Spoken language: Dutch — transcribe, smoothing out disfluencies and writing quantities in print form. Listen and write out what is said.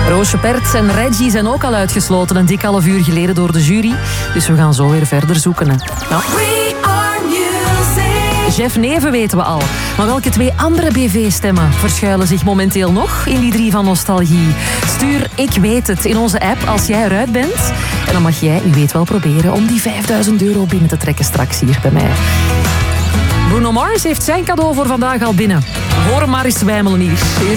Roosje Perts en Reggie zijn ook al uitgesloten een dik half uur geleden door de jury. Dus we gaan zo weer verder zoeken. Hè. Nou. Jeff Neven weten we al. Maar welke 2 andere BV-stemmen verschuilen zich momenteel nog in die 3 van nostalgie? Stuur Ik Weet Het in onze app als jij eruit bent. En dan mag jij, u weet wel, proberen om die €5.000 binnen te trekken straks hier bij mij. Bruno Mars heeft zijn cadeau voor vandaag al binnen. Hoor hem maar eens zwijmelen hier.